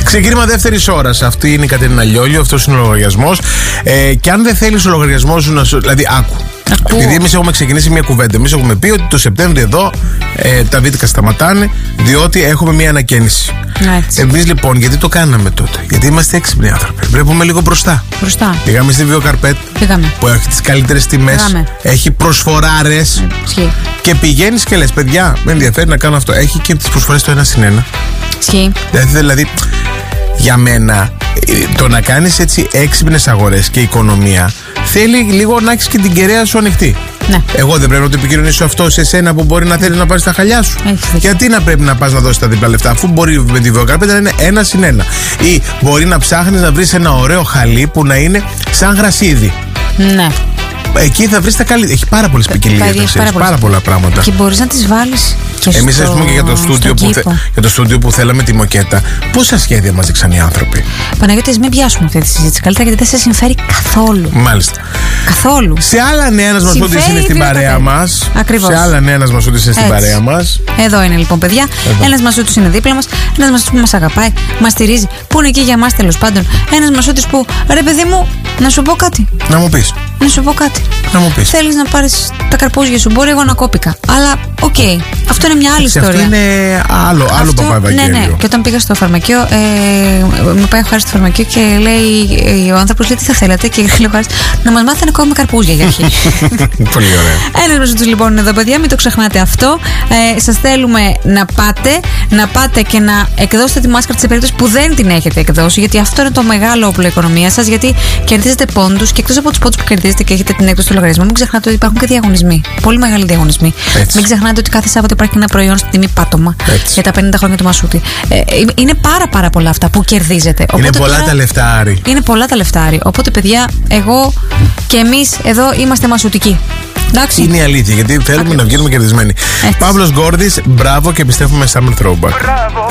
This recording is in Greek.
Ξεκίνημα δεύτερης ώρας. Αυτή είναι η Κατερίνα Λιόλιο, αυτός είναι ο λογαριασμός. Και αν δεν θέλεις ο λογαριασμός σου να σου. Δηλαδή, άκου. Επειδή εμείς έχουμε ξεκινήσει μια κουβέντα. Εμείς έχουμε πει ότι το Σεπτέμβριο εδώ τα βίντεο σταματάνε, διότι έχουμε μια ανακαίνιση. Εμείς λοιπόν, γιατί το κάναμε τότε? Γιατί είμαστε έξυπνοι άνθρωποι. Βλέπουμε λίγο μπροστά. Πήγαμε στη Βιοκαρπέτ που έχει τις καλύτερες τιμές, έχει προσφοράρες. Και πηγαίνεις και λες, παιδιά, με ενδιαφέρει να κάνω αυτό. Έχει και τις προσφορές το 1+1. Δηλαδή, για μένα, το να κάνεις έτσι έξυπνες αγορές και οικονομία θέλει λίγο να έχεις και την κεραία σου ανοιχτή. Ναι. Εγώ δεν πρέπει να το επικοινωνήσω αυτό σε εσένα που μπορεί να θέλει να πάρει τα χαλιά σου? Γιατί να πρέπει να πας να δώσεις τα διπλά λεφτά, αφού μπορεί με τη Βιοκαρπέτ να είναι 1+1? Ή μπορεί να ψάχνεις να βρεις ένα ωραίο χαλί που να είναι σαν γρασίδι. Ναι. Εκεί θα βρεις τα καλύτερα. Έχει πάρα πολλές ποικιλίες, πάρα πολλά πράγματα. Και μπορείς να τις βάλεις. Εμείς, ας πούμε, και για το στούντιο που θέλαμε τη μοκέτα, πόσα σχέδια μας δείξαν οι άνθρωποι. Παναγιώτη, μην πιάσουμε αυτή τη συζήτηση καλύτερα, γιατί δεν σε συμφέρει καθόλου. Μάλιστα. Καθόλου. Σε άλλα νέα, ένας Μασούτης είναι στην παρέα μας. Ακριβώς. Σε άλλα νέα, ένας Μασούτης είναι στην παρέα μας. Εδώ είναι λοιπόν, παιδιά. Ένας Μασούτης είναι δίπλα μας. Ένας Μασούτης που μας αγαπάει, μας στηρίζει, που είναι εκεί για μας τέλος πάντων. Ένας Μασούτης που, ρε παιδί μου, να σου πω κάτι. Να μου πεις. Να σου πω κάτι. Να μου πεις. Θέλεις να πάρεις τα καρπούζια σου? Μπορεί, εγώ να κόπηκα. Αλλά οκ. Αυτό είναι μια άλλη ιστορία. Αυτό είναι άλλο παπά Ευαγγέλιο. Ναι. Και όταν πήγα στο φαρμακείο, με πάει ο Χάρης στο φαρμακείο και λέει ο άνθρωπος, λέει, τι θα θέλατε? Και λέει ο Χάρης, να μας μάθει να κόβουμε καρπούζια για αρχή. Πολύ ωραία. Ένας Μασούτης λοιπόν είναι εδώ, παιδιά, μην το ξεχνάτε αυτό. Σας θέλουμε να πάτε και να εκδώσετε τη μάσκαρα σε περίπτωση που δεν την έχετε εκδώσει, γιατί αυτό είναι το μεγάλο όπλο οικονομίας σας, γιατί κερδίζετε πόντους και εκτός από τους πόντους που κερδίζετε και έχετε την έκδοση του λογαριασμού, μην ξεχνάτε ότι υπάρχουν και διαγωνισμοί. Πολύ μεγάλοι διαγωνισμοί. Έτσι. Μην ξεχνάτε ότι κάθε Σάββατο υπάρχει ένα προϊόν στην τιμή πάτωμα. Έτσι. Για τα 50 χρόνια του Μασούτη. Είναι πάρα πολλά αυτά που κερδίζετε. Οπότε είναι πολλά τα λεφτάρι. Είναι πολλά τα λεφτάρι. Οπότε, παιδιά, εγώ και εμείς εδώ είμαστε μασουτικοί. Εντάξει. Είναι η αλήθεια, γιατί θέλουμε να βγαίνουμε κερδισμένοι. Παύλος Γκόρδης, μπράβο, και επιστρέφουμε Summer Throwback.